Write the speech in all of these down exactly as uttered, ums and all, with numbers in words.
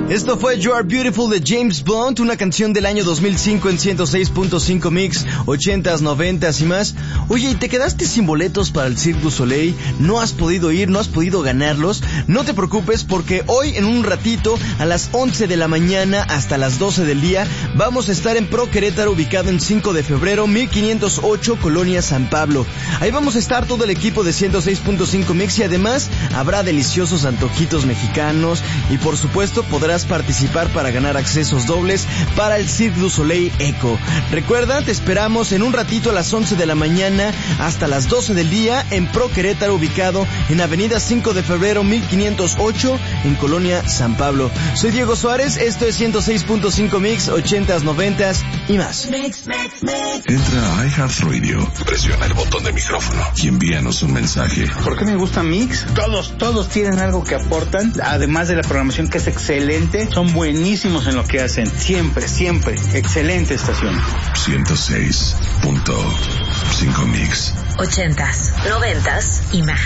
Esto fue You Are Beautiful de James Blunt, una canción del año dos mil cinco en ciento seis punto cinco Mix, ochentas, noventas y más. Oye, ¿y te quedaste sin boletos para el Cirque du Soleil? ¿No has podido ir? ¿No has podido ganarlos? No te preocupes, porque hoy en un ratito, a las once de la mañana hasta las doce del día, vamos a estar en Pro Querétaro, ubicado en cinco de febrero, mil quinientos ocho, Colonia San Pablo. Ahí vamos a estar todo el equipo de ciento seis punto cinco Mix y además habrá deliciosos antojitos mexicanos y por supuesto podrás participar para ganar accesos dobles para el Cirque du Soleil Echo. Recuerda, te esperamos en un ratito a las once de la mañana hasta las doce del día en Pro Querétaro, ubicado en avenida cinco de febrero mil quinientos ocho en Colonia San Pablo. Soy Diego Suárez, esto es ciento seis punto cinco Mix, ochentas, noventas y más. Mix, mix, mix. Entra a iHeartRadio, presiona el botón de micrófono y envíanos un mensaje. ¿Por qué me gusta Mix? Todos, todos tienen algo que aportan, además de la programación que es excelente. Son buenísimos en lo que hacen. Siempre, siempre. Excelente estación. ciento seis punto cinco Mix. Ochentas, noventas y más.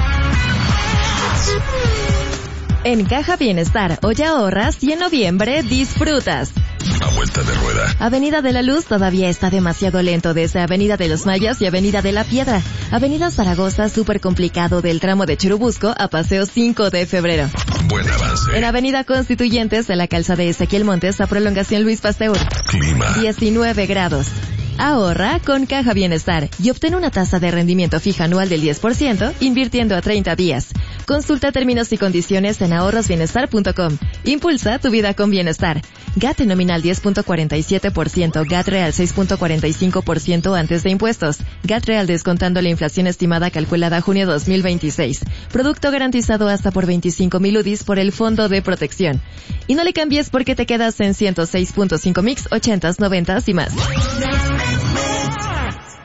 En Caja Bienestar, hoy ahorras y en noviembre disfrutas. A vuelta de rueda. Avenida de la Luz todavía está demasiado lento desde Avenida de los Mayas y Avenida de la Piedra. Avenida Zaragoza, súper complicado del tramo de Churubusco a Paseo cinco de febrero. Buen avance. En Avenida Constituyentes, de la calzada de Ezequiel Montes a Prolongación Luis Pasteur. Clima. diecinueve grados. Ahorra con Caja Bienestar y obtén una tasa de rendimiento fija anual del diez por ciento invirtiendo a treinta días. Consulta términos y condiciones en ahorros bienestar punto com. Impulsa tu vida con bienestar. G A T nominal diez punto cuarenta y siete por ciento, G A T real seis punto cuarenta y cinco por ciento antes de impuestos. G A T real descontando la inflación estimada calculada a junio dos mil veintiséis. Producto garantizado hasta por veinticinco mil U D Is por el Fondo de Protección. Y no le cambies porque te quedas en ciento seis punto cinco Mix, ochentas, noventas y más.